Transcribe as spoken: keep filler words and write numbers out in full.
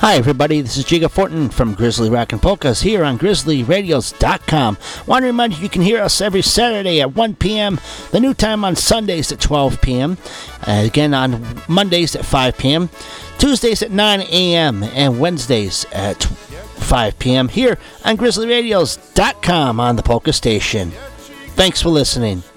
Hi everybody, this is Jiga Fortin from Grizzly Rockin' Polkas here on Grizzly Radios dot com. Want to remind you you can hear us every Saturday at one p.m., the new time on Sundays at twelve p.m., uh, again on Mondays at five p.m., Tuesdays at nine a.m., and Wednesdays at five p.m. here on Grizzly Radios dot com on the Polka Station. Thanks for listening.